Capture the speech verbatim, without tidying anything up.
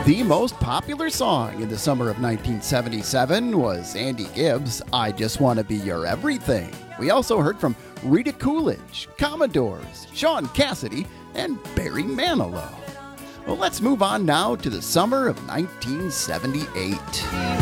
The most popular song in the summer of nineteen seventy-seven was Andy Gibbs' I Just Want to Be Your Everything. We also heard from Rita Coolidge, Commodores, Sean Cassidy, and Barry Manilow. Well, let's move on now to the summer of nineteen seventy-eight.